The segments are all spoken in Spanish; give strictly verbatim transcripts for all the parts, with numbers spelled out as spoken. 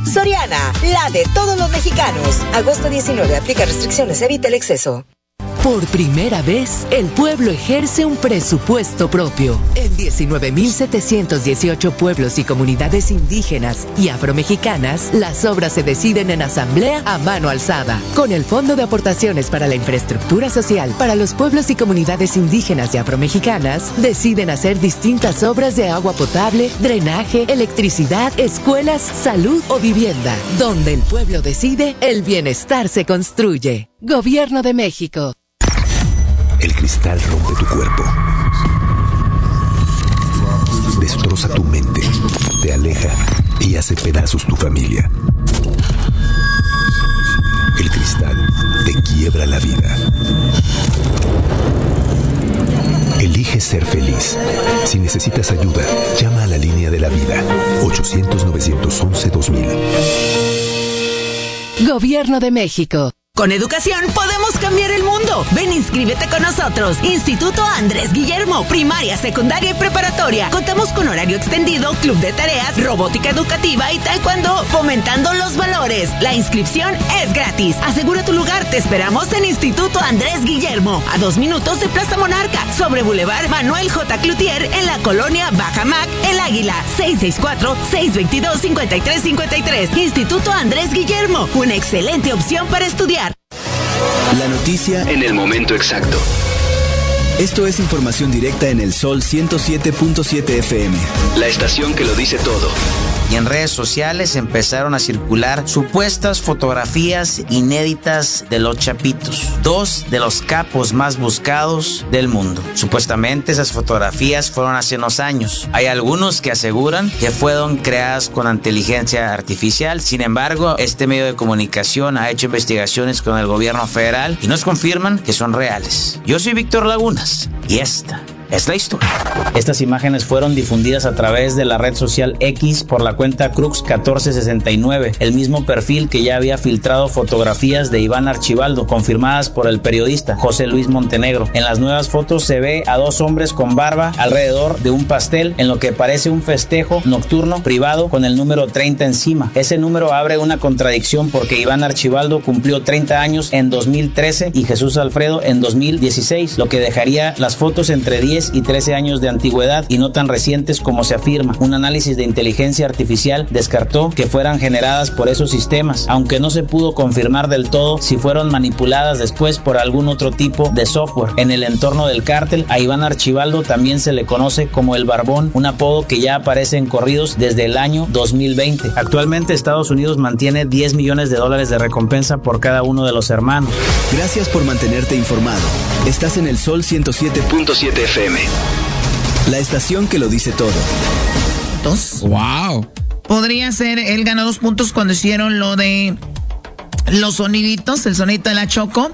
Soriana, la de todos los mexicanos. Agosto diecinueve, aplica restricciones, evita el exceso. Por primera vez, el pueblo ejerce un presupuesto propio. En diecinueve mil setecientos dieciocho pueblos y comunidades indígenas y afromexicanas, las obras se deciden en asamblea a mano alzada. Con el Fondo de Aportaciones para la Infraestructura Social para los pueblos y comunidades indígenas y afromexicanas, deciden hacer distintas obras de agua potable, drenaje, electricidad, escuelas, salud o vivienda. Donde el pueblo decide, el bienestar se construye. Gobierno de México. El cristal rompe tu cuerpo, destroza tu mente, te aleja y hace pedazos tu familia. El cristal te quiebra la vida. Elige ser feliz. Si necesitas ayuda, llama a la línea de la vida. ochocientos, novecientos once, dos mil. Gobierno de México. Con educación podemos cambiar el mundo. Ven, inscríbete con nosotros. Instituto Andrés Guillermo, primaria, secundaria y preparatoria. Contamos con horario extendido, club de tareas, robótica educativa y taekwondo, fomentando los valores. La inscripción es gratis. Asegura tu lugar. Te esperamos en Instituto Andrés Guillermo, a dos minutos de Plaza Monarca, sobre Boulevard Manuel J. Cloutier, en la colonia Bajamac, El Águila. seis seis cuatro, seis dos dos, cinco tres cinco tres. Instituto Andrés Guillermo, una excelente opción para estudiar. La noticia en el momento exacto. Esto es información directa en el Sol ciento siete punto siete F M. La estación que lo dice todo. Y en redes sociales empezaron a circular supuestas fotografías inéditas de los Chapitos, dos de los capos más buscados del mundo. Supuestamente esas fotografías fueron hace unos años. Hay algunos que aseguran que fueron creadas con inteligencia artificial. Sin embargo, este medio de comunicación ha hecho investigaciones con el gobierno federal y nos confirman que son reales. Yo soy Víctor Lagunas y esta es la historia. Estas imágenes fueron difundidas a través de la red social X por la cuenta Crux catorce sesenta y nueve, el mismo perfil que ya había filtrado fotografías de Iván Archibaldo, confirmadas por el periodista José Luis Montenegro. En las nuevas fotos se ve a dos hombres con barba alrededor de un pastel, en lo que parece un festejo nocturno privado con el número treinta encima. Ese número abre una contradicción porque Iván Archibaldo cumplió treinta años en dos mil trece y Jesús Alfredo en dos mil dieciséis, lo que dejaría las fotos entre diez y trece años de antigüedad y no tan recientes como se afirma. Un análisis de inteligencia artificial descartó que fueran generadas por esos sistemas, aunque no se pudo confirmar del todo si fueron manipuladas después por algún otro tipo de software. En el entorno del cártel, a Iván Archibaldo también se le conoce como el Barbón, un apodo que ya aparece en corridos desde el año dos mil veinte. Actualmente Estados Unidos mantiene diez millones de dólares de recompensa por cada uno de los hermanos. Gracias por mantenerte informado. Estás en el Sol ciento siete punto siete F M. La estación que lo dice todo. Dos. Wow. Podría ser, él ganó dos puntos cuando hicieron lo de los soniditos, el sonito de la Choco.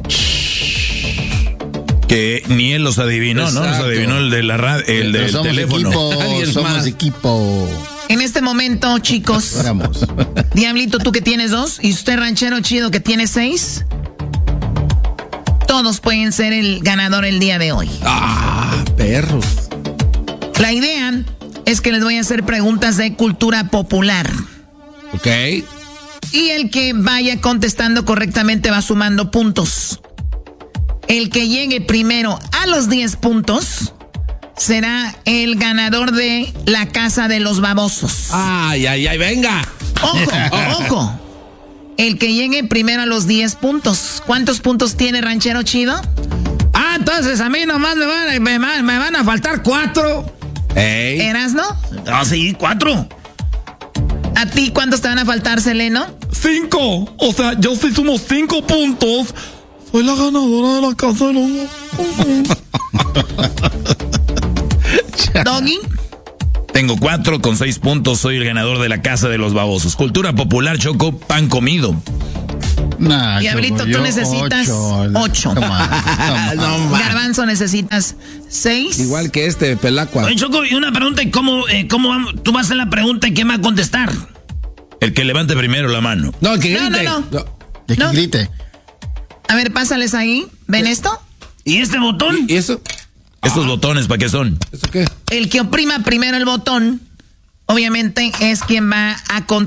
Que ni él los adivinó, Exacto. ¿no? Los adivinó el de la radio, el del somos teléfono. Equipo, somos más? equipo. En este momento, chicos. Vamos. Diablito, tú que tienes dos, y usted, ranchero chido, que tiene seis. Todos pueden ser el ganador el día de hoy. Ah, perros. La idea es que les voy a hacer preguntas de cultura popular. Ok. Y el que vaya contestando correctamente va sumando puntos. El que llegue primero a los diez puntos será el ganador de la Casa de los Babosos. Ay, ay, ay, venga. Ojo, ojo. El que llegue primero a los diez puntos. ¿Cuántos puntos tiene, ranchero chido? Ah, entonces a mí nomás me van, me, me van a faltar cuatro. Ey. ¿Eras, no? Ah, sí, cuatro. ¿A ti cuántos te van a faltar, Seleno? Cinco. O sea, yo sí sumo cinco puntos. Soy la ganadora de la Casa de los... ¿Doggy? Tengo cuatro con seis puntos, soy el ganador de la Casa de los Babosos. Cultura popular, Choco, pan comido. Nah, Diablito, tú necesitas ocho. ocho. Toma, toma. No, Garbanzo, necesitas seis. Igual que este, Pelacua. Oye, Choco, y una pregunta, ¿y cómo, eh, cómo vamos? Tú vas a hacer la pregunta y quién va a contestar? El que levante primero la mano. No, el que grite. No, no, no. no. El que no. grite. A ver, pásales ahí. ¿Ven esto? ¿Y este botón? ¿Y eso? ¿Estos ah. botones para qué son? ¿Eso qué? El que oprima primero el botón, obviamente, es quien va a contestar.